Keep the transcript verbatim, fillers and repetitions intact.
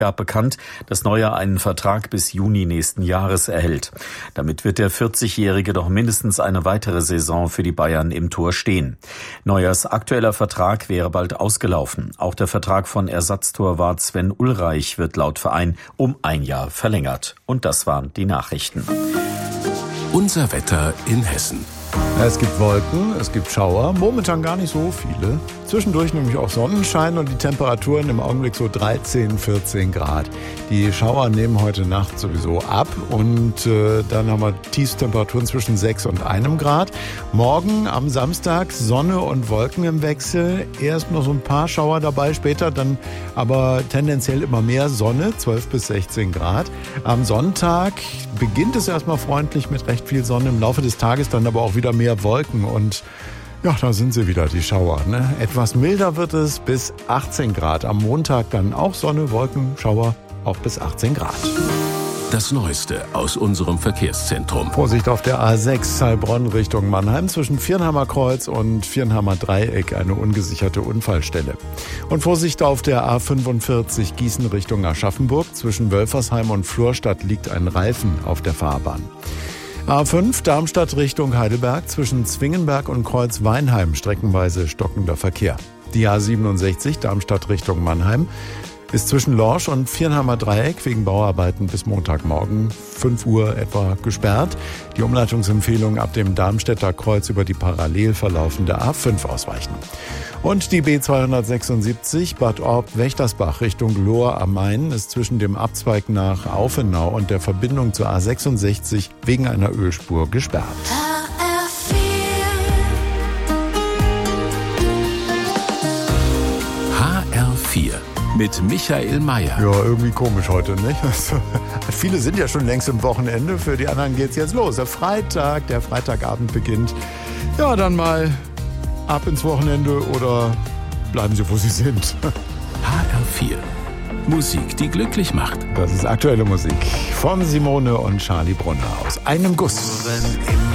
gab bekannt, dass Neuer einen Vertrag bis Juni nächsten Jahres erhält. Damit wird der vierzigjährige noch mindestens eine weitere Saison für die Bayern im Tor stehen. Neuers aktueller Vertrag wäre bald ausgelaufen. Auch der Vertrag von Ersatztorwart Sven Ulreich wird laut Verein um ein Jahr verlängert. Und das waren die Nachrichten. Unser Wetter in Hessen. Es gibt Wolken, es gibt Schauer, momentan gar nicht so viele. Zwischendurch nämlich auch Sonnenschein und die Temperaturen im Augenblick so dreizehn, vierzehn Grad. Die Schauer nehmen heute Nacht sowieso ab und äh, dann haben wir Tiefstemperaturen zwischen sechs und einem Grad. Morgen am Samstag Sonne und Wolken im Wechsel. Erst noch so ein paar Schauer dabei, später dann aber tendenziell immer mehr Sonne, zwölf bis sechzehn Grad. Am Sonntag beginnt es erstmal freundlich mit recht viel Sonne, im Laufe des Tages dann aber auch wieder mehr Wolken und ja, da sind sie wieder, die Schauer. Ne? Etwas milder wird es bis achtzehn Grad. Am Montag dann auch Sonne, Wolken, Schauer, auch bis achtzehn Grad. Das Neueste aus unserem Verkehrszentrum. Vorsicht auf der A sechs Heilbronn Richtung Mannheim zwischen Viernheimer Kreuz und Viernheimer Dreieck, eine ungesicherte Unfallstelle. Und Vorsicht auf der A fünfundvierzig Gießen Richtung Aschaffenburg zwischen Wölfersheim und Florstadt liegt ein Reifen auf der Fahrbahn. A fünf Darmstadt Richtung Heidelberg zwischen Zwingenberg und Kreuz Weinheim streckenweise stockender Verkehr. Die A siebenundsechzig Darmstadt Richtung Mannheim ist zwischen Lorsch und Viernheimer Dreieck wegen Bauarbeiten bis Montagmorgen fünf Uhr etwa gesperrt. Die Umleitungsempfehlung ab dem Darmstädter Kreuz über die parallel verlaufende A fünf ausweichen. Und die B zweihundertsechsundsiebzig Bad Orb-Wächtersbach Richtung Lohr am Main ist zwischen dem Abzweig nach Aufenau und der Verbindung zur A sechsundsechzig wegen einer Ölspur gesperrt. H R vier mit Michael Mayer. Ja, irgendwie komisch heute, nicht? Viele sind ja schon längst im Wochenende, für die anderen geht's jetzt los. Der Freitag, der Freitagabend beginnt. Ja, dann mal ab ins Wochenende oder bleiben Sie, wo Sie sind. H R vier. Musik, die glücklich macht. Das ist aktuelle Musik von Simone und Charlie Brunner aus einem Guss.